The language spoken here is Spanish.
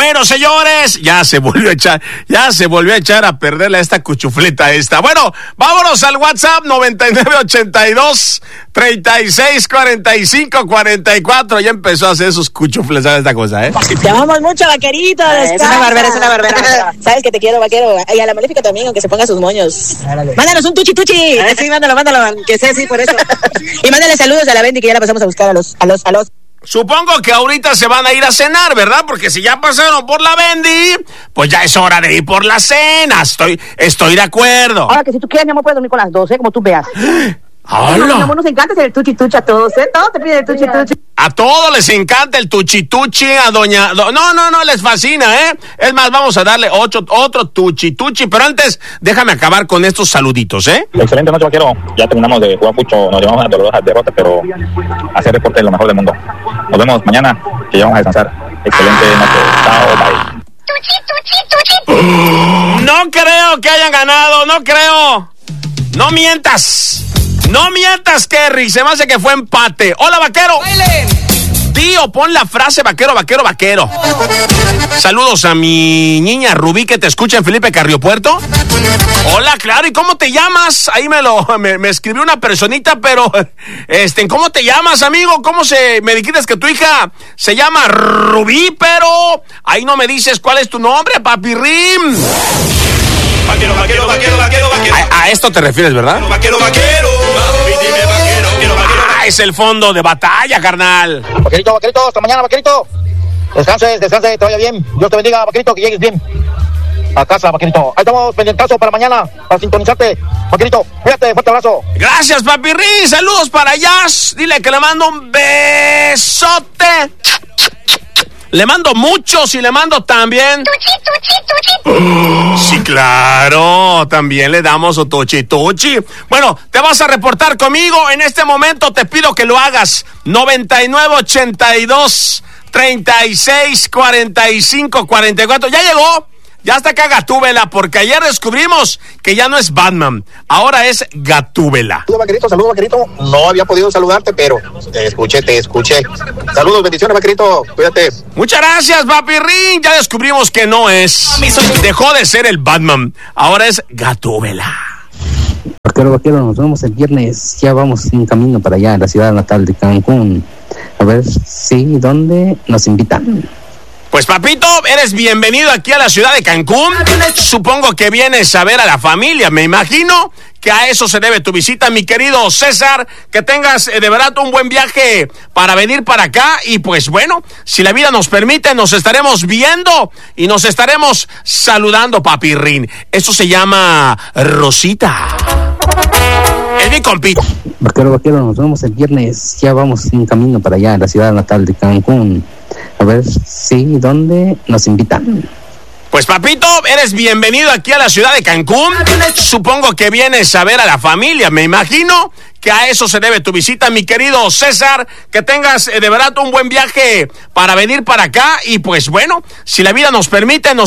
Bueno, señores, ya se volvió a echar a perderle a esta cuchufleta esta. Bueno, vámonos al WhatsApp 9982-3645-44. Ya empezó a hacer sus cuchufles a esta cosa, ¿eh? Te amamos mucho, vaquerito. Es una barbera. Sabes que te quiero, vaquero. Y a la Maléfica también, aunque se ponga sus moños. Mándanos un tuchi. Sí, mándalo, que sé, sí, por eso. Y mándale saludos a la Bendy, que ya la pasamos a buscar a los. Supongo que ahorita se van a ir a cenar, ¿verdad? Porque si ya pasaron por la Bendy, pues ya es hora de ir por la cena. Estoy de acuerdo. Ahora que si tú quieres, mi amor, puedes dormir con las 12, como tú veas. ¡Hola! Mi amor, nos encanta hacer el tuchi a todos, ¿eh? Todos te piden el tuchi. A todos les encanta el tuchi, a doña... No, les fascina, ¿eh? Es más, vamos a darle otro tuchi, pero antes, déjame acabar con estos saluditos, ¿eh? Excelente noche, vaquero. Ya terminamos de jugar mucho, nos llevamos una dolorosa derrota, pero hacer deporte es lo mejor del mundo. Nos vemos mañana, que ya vamos a descansar. Excelente noche. Chao, bye. No creo que hayan ganado, no creo. No mientas, Kerry. Se me hace que fue empate. Hola, vaquero. Tío, pon la frase vaquero. Saludos a mi niña Rubí, que te escucha en Felipe Carriopuerto. Hola, claro. ¿Y cómo te llamas? Ahí me escribió una personita, pero ¿cómo te llamas, amigo? Me dijiste que tu hija se llama Rubí, pero ahí no me dices cuál es tu nombre, papirrim. Vaquero. A esto te refieres, ¿verdad? Vaquero. Es el fondo de batalla, carnal. Vaquerito, hasta mañana, vaquerito. Descanse, te vaya bien. Dios te bendiga, vaquerito, que llegues bien a casa, vaquerito. Ahí estamos pendientazo para mañana, para sintonizarte, vaquerito. Cuídate, fuerte abrazo. Gracias, papirrín. Saludos para Jazz. Dile que le mando un besote. Le mando muchos y le mando también. Tuchi. Sí, claro. También le damos un tuchi. Bueno, te vas a reportar conmigo. En este momento te pido que lo hagas. 9982-3645-44. Ya llegó. Ya está acá Gatúbela, porque ayer descubrimos que ya no es Batman, ahora es Gatúbela. Saludos, vaquerito. No había podido saludarte, pero te escuché. Saludos, bendiciones, vaquerito. Cuídate. Muchas gracias, papirrín. Ya descubrimos que no es. Dejó de ser el Batman, ahora es Gatúbela. Vaquero, nos vemos el viernes. Ya vamos en camino para allá, la ciudad natal de Cancún. A ver dónde nos invitan. Pues, papito, eres bienvenido aquí a la ciudad de Cancún. Supongo que vienes a ver a la familia. Me imagino que a eso se debe tu visita, mi querido César. Que tengas de verdad un buen viaje para venir para acá. Y pues bueno, si la vida nos permite, nos estaremos viendo y nos estaremos saludando, papirrín. Eso se llama Rosita. Es mi compito. Vaquero, nos vemos el viernes. Ya vamos en camino para allá, la ciudad natal de Cancún. A ver dónde nos invitan. Pues, papito, eres bienvenido aquí a la ciudad de Cancún. Supongo que vienes a ver a la familia. Me imagino que a eso se debe tu visita, mi querido César. Que tengas de verdad un buen viaje para venir para acá. Y pues bueno, si la vida nos permite, nos